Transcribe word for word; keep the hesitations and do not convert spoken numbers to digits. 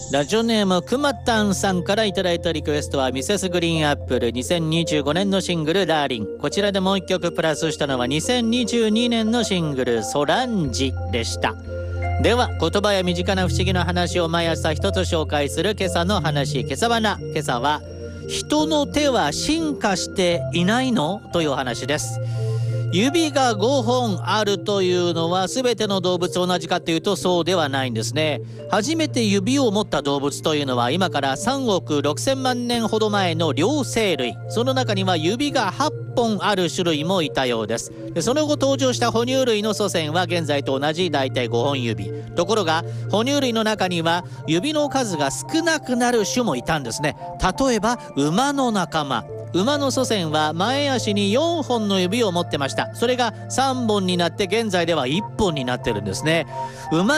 ラジオネームくまたんさんからいただいたリクエストはミセスグリーンアップルにせんにじゅうごねんのシングルダーリン。こちらでもう一曲プラスしたのはにせんにじゅうにねんのシングルソランジでした。では言葉や身近な不思議な話を毎朝一つ紹介する今朝の話、今朝花。今朝は人の手は進化していないのというお話です。指がごほんあるというのは全ての動物同じかというとそうではないんですね。初めて指を持った動物というのは今からさんおくろくせんまんねんほど前の両生類。その中には指がはっぽんある種類もいたようです。でその後登場した哺乳類の祖先は現在と同じだいたいごほん指。ところが哺乳類の中には指の数が少なくなる種もいたんですね。例えば馬の仲間。馬の祖先は前足によんほんの指を持ってました。それがさんぼんになって現在ではいっぽんになってるんですね。馬